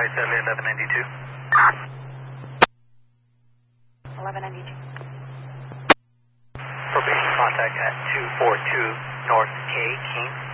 Flight 1192. 1192. Probation contact at 242 North K, Keene.